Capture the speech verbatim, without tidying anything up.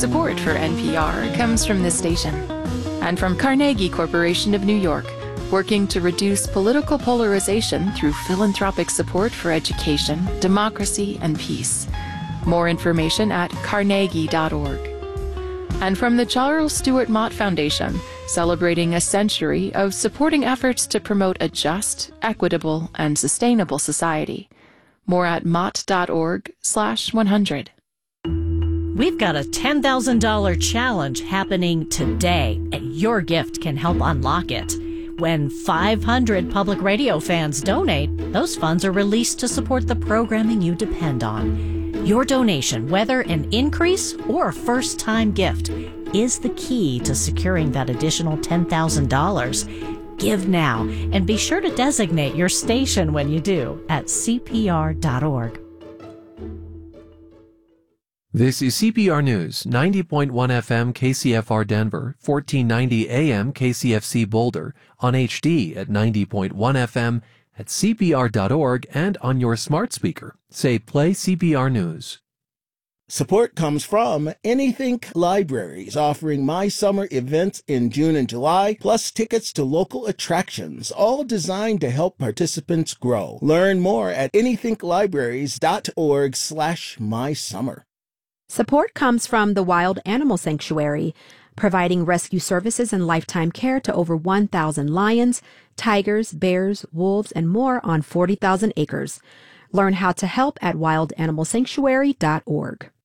Support for N P R comes from this station and from Carnegie Corporation of New York, working to reduce political polarization through philanthropic support for education, democracy, and peace. More information at carnegie dot org. And from the Charles Stewart Mott Foundation, celebrating a century of supporting efforts to promote a just, equitable, and sustainable society. More at mott dot org slash one hundred. We've got a ten thousand dollars challenge happening today, and your gift can help unlock it. When five hundred public radio fans donate, those funds are released to support the programming you depend on. Your donation, whether an increase or a first-time gift, is the key to securing that additional ten thousand dollars. Give now, and be sure to designate your station when you do at c p r dot org. This is C P R News, ninety point one F M K C F R Denver, fourteen ninety A M K C F C Boulder, on H D at ninety point one F M, at c p r dot org, and on your smart speaker. Say Play C P R News. Support comes from Anythink Libraries, offering My Summer events in June and July, plus tickets to local attractions, all designed to help participants grow. Learn more at anythink libraries dot org slash my summer. Support comes from the Wild Animal Sanctuary, providing rescue services and lifetime care to over one thousand lions, tigers, bears, wolves, and more on forty thousand acres. Learn how to help at wild animal sanctuary dot org.